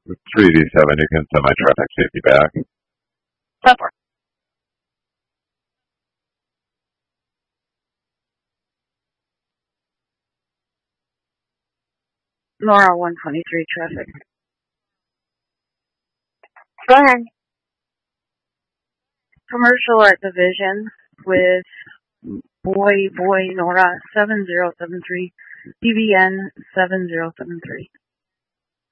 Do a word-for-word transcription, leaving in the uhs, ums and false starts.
three D seven, you can send my traffic safety back. Support. Nora one twenty-three traffic. Go ahead. Commercial at Division with Boy Boy Nora seven zero seven three, D B N seven zero seven three.